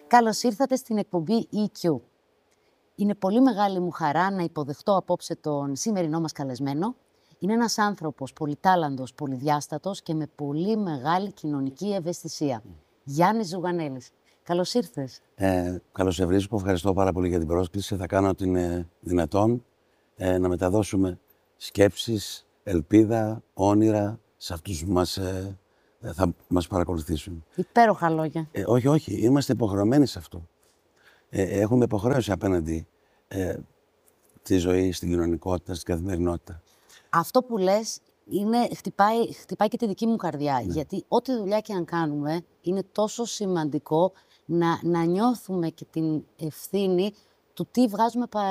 Καλώς ήρθατε στην εκπομπή EQ. Είναι πολύ μεγάλη μου χαρά να υποδεχτώ απόψε τον σημερινό μας καλεσμένο. Είναι ένας άνθρωπος πολυτάλαντος, πολυδιάστατος και με πολύ μεγάλη κοινωνική ευαισθησία. Γιάννης Ζουγανέλης. Καλώς ήρθες. Καλώς σε βρίσκω. Ευχαριστώ πάρα πολύ για την πρόσκληση. Θα κάνω ό,τι είναι δυνατόν να μεταδώσουμε σκέψεις, ελπίδα, όνειρα σε αυτούς που θα μας παρακολουθήσουν. Υπέροχα λόγια. Όχι. Είμαστε υποχρεωμένοι σε αυτό. Έχουμε υποχρέωση απέναντι στη ζωή, στην κοινωνικότητα, στην καθημερινότητα. Αυτό που λες χτυπάει και τη δική μου καρδιά. Ναι. Γιατί ό,τι δουλειά και αν κάνουμε, είναι τόσο σημαντικό να νιώθουμε και την ευθύνη του τι βγάζουμε